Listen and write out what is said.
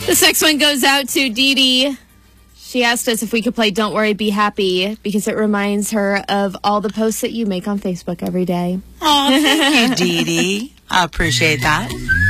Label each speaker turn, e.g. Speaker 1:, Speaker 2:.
Speaker 1: This next one goes out to Dee Dee. She asked us if we could play Don't Worry, Be Happy because it reminds her of all the posts that you make on Facebook every day.
Speaker 2: Oh, thank you, Dee Dee. I appreciate that.